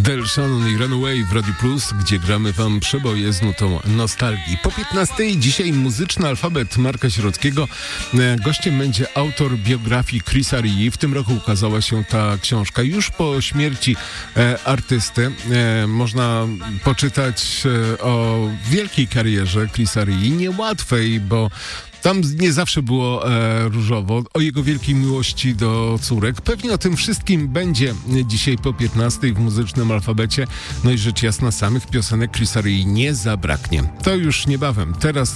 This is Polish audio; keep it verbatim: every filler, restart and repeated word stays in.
Del Shannon i Runaway w Radio Plus, gdzie gramy wam przeboje z nutą nostalgii. Po piętnastej dzisiaj muzyczny alfabet Marka Sierockiego. Gościem będzie autor biografii Chrisa Rii. W tym roku ukazała się ta książka. Już po śmierci e, artysty e, można poczytać e, o wielkiej karierze Chrisa Rii. Niełatwej, bo tam nie zawsze było e, różowo, o jego wielkiej miłości do córek. Pewnie o tym wszystkim będzie dzisiaj po piętnastej w muzycznym alfabecie. No i rzecz jasna, samych piosenek Chrisa Rii nie zabraknie. To już niebawem. Teraz